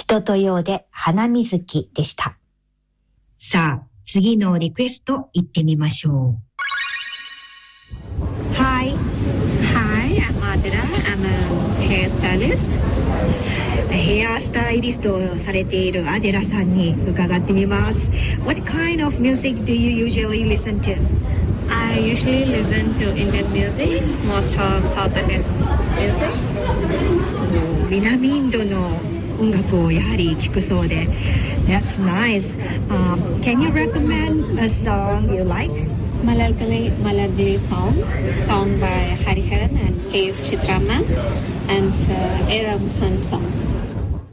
人とようで花水木でした。さあ、次のリクエスト行ってみましょう。Hi. Hi, I'm Adira. I'm a hairstylist. ヘアスタイリストをされているアデラさんに伺ってみます。What kind of music do you usually listen to? I usually listen to Indian music, most of South Indian music. 南インドの音楽をやはり聴くそうで That's nice. Can you recommend a song you like? Malayali song by Hariharan and K.S. Chitrama and A. Ramkhan song.